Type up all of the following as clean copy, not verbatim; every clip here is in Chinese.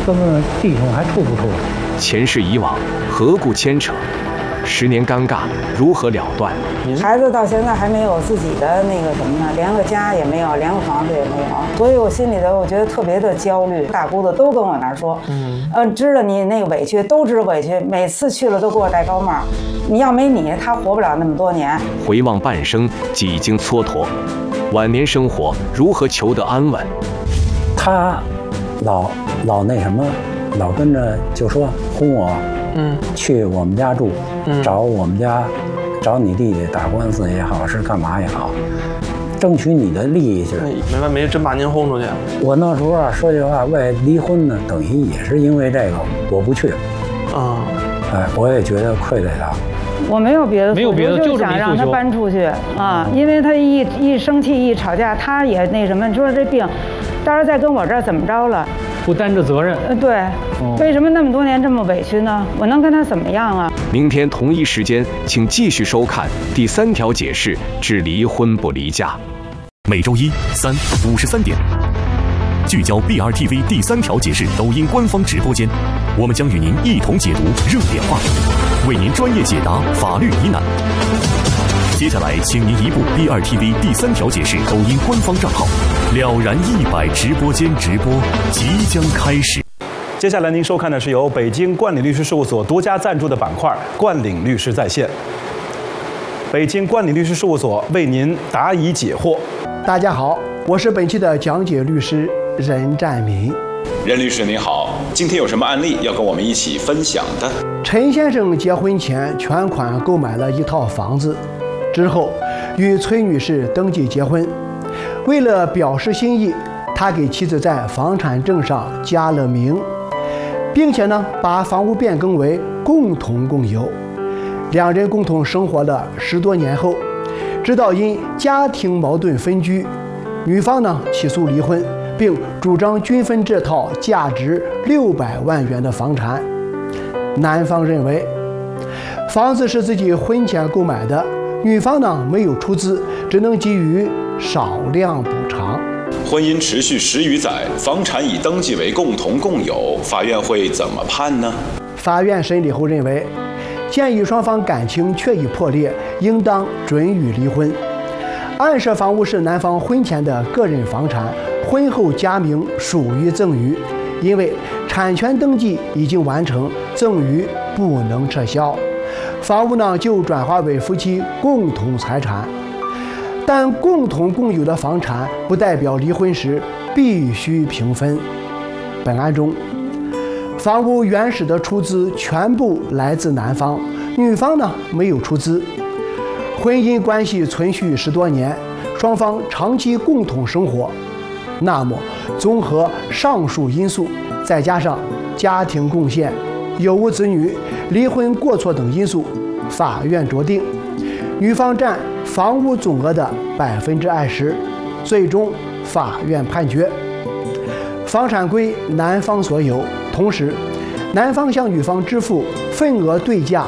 哥们弟兄还处不处？ 前世以往，何故牵扯？10年尴尬，如何了断？ 孩子到现在还没有自己的那个什么呢，连个家也没有，连个房子也没有，所以我心里头我觉得特别的焦虑。大姑子都跟我那儿说，知道你那个委屈，都知道委屈，每次去了都给我戴高帽。你要没你，他活不了那么多年。 回望半生，几经蹉跎，晚年生活如何求得安稳？ 他老那什么，老跟着就说轰我，去我们家住，找我们家，找你弟弟打官司也好，是干嘛也好，争取你的利益去。 没完没真把您轰出去。 我那时候啊，说句话，为离婚呢，等于也是因为这个，我不去。我也觉得愧对他。 我没有别的， 没有别的， 就是想让他搬出去啊，因为他一生气一吵架，他也那什么，你说这病，到时候再跟我这儿怎么着了？ 不担着责任。 对，为什么那么多年这么委屈呢？我能跟他怎么样啊？ 明天同一时间，请继续收看第3条解释至离婚不离家。 每周1、3、53点，聚焦 BRTV 第3条解释抖音官方直播间，我们将与您一同解读热点话题，为您专业解答法律疑难。接下来，请您移步 BRTV 第3条解释抖音官方账号，了然100直播间直播即将开始。 接下来您收看的是由北京冠领律师事务所独家赞助的板块“冠领律师在线”。北京冠领律师事务所为您答疑解惑。 大家好，我是本期的讲解律师任占民。 任律师您好，今天有什么案例要跟我们一起分享的？ 陈先生结婚前全款购买了一套房子，之后与崔女士登记结婚。为了表示心意，他给妻子在房产证上加了名，并且呢把房屋变更为共同共有。两人共同生活了10多年后，直到因家庭矛盾分居，女方呢起诉离婚，并主张均分这套价值600万元的房产。男方认为房子是自己婚前购买的，女方呢没有出资，只能给予少量补偿。 婚姻持续10余载，房产已登记为共同共有，法院会怎么判呢？ 法院审理后认为，鉴于双方感情确已破裂，应当准予离婚。案涉房屋是男方婚前的个人房产，婚后加名属于赠与，因为产权登记已经完成，赠与不能撤销，房屋呢就转化为夫妻共同财产。但共同共有的房产不代表离婚时必须平分。本案中，房屋原始的出资全部来自男方，女方呢没有出资。婚姻关系存续10多年，双方长期共同生活，那么综合上述因素，再加上家庭贡献、有无子女、离婚过错等因素，法院酌定女方占房屋总额的20%，最终法院判决房产归男方所有，同时男方向女方支付份额对价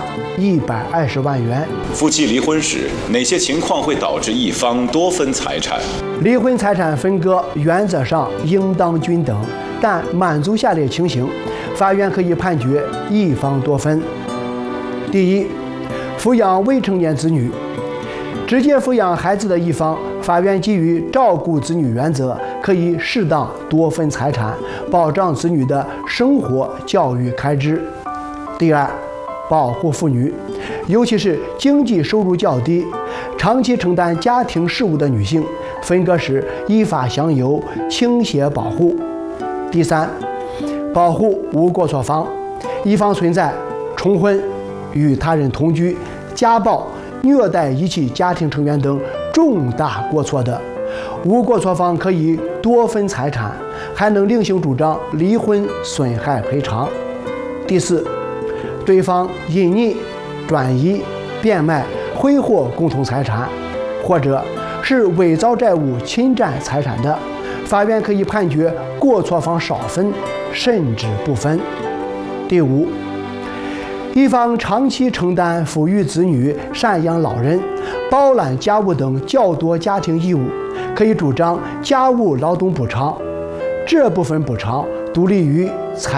120万元。 夫妻离婚时，哪些情况会导致一方多分财产？ 离婚财产分割原则上应当均等，但满足下列情形，法院可以判决一方多分。第一，抚养未成年子女。直接抚养孩子的一方，法院基于照顾子女原则，可以适当多分财产，保障子女的生活教育开支。第二，保护妇女，尤其是经济收入较低、长期承担家庭事务的女性，分割时依法享有倾斜保护。第三，保护无过错方，一方存在重婚、与他人同居、家暴、虐待遗弃家庭成员等重大过错的，无过错方可以多分财产，还能另行主张离婚损害赔偿。第四，对方隐匿、转移、变卖、挥霍共同财产，或者是伪造债务侵占财产的，法院可以判决过错方少分，甚至不分。第五，一方长期承担抚育子女、赡养老人、包揽家务等较多家庭义务，可以主张家务劳动补偿。这部分补偿独立于